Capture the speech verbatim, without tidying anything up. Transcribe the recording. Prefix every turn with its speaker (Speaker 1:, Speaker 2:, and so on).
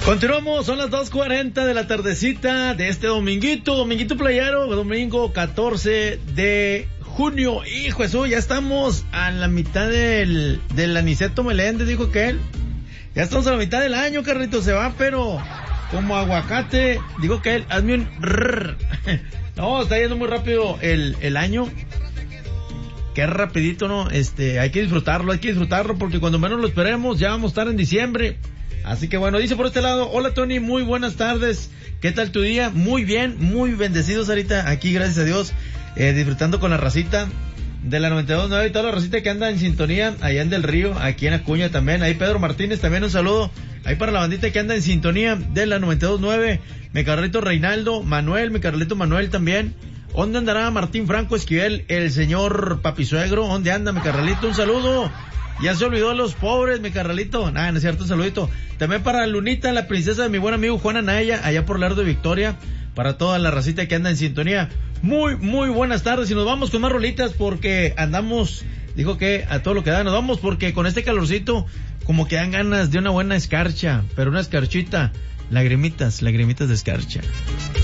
Speaker 1: Continuamos, son las dos cuarenta de la tardecita de este dominguito, dominguito playero, domingo catorce de junio. Hijo eso, ya estamos a la mitad del, del Aniceto Meléndez, dijo que él. Ya estamos a la mitad del año, Carlito, se va, pero como aguacate, digo que él, hazme un rrr. No, está yendo muy rápido el, el año. Qué rapidito, ¿no? Este, hay que disfrutarlo, hay que disfrutarlo, porque cuando menos lo esperemos, ya vamos a estar en diciembre. Así que bueno, dice por este lado, hola Tony, muy buenas tardes, ¿qué tal tu día? Muy bien, muy bendecidos ahorita aquí, gracias a Dios, eh, disfrutando con la racita de la noventa y dos punto nueve y toda la racita que anda en sintonía allá en Del Río, aquí en Acuña también, ahí Pedro Martínez también un saludo, ahí para la bandita que anda en sintonía de la noventa y dos punto nueve, mi Carlito Reinaldo, Manuel, mi Carlito Manuel también. ¿Dónde andará Martín Franco Esquivel, el señor Papisuegro? ¿Dónde anda mi Carlito? Un saludo. Ya se olvidó de los pobres, mi Carlito. Nada, no es cierto, un saludito. También para Lunita, la princesa de mi buen amigo Juan Anaya, allá por Lerdo de Victoria. Para toda la racita que anda en sintonía. Muy, muy buenas tardes. Y nos vamos con más rolitas porque andamos, dijo que a todo lo que da. Nos vamos porque con este calorcito, como que dan ganas de una buena escarcha. Pero una escarchita, lagrimitas, lagrimitas de escarcha.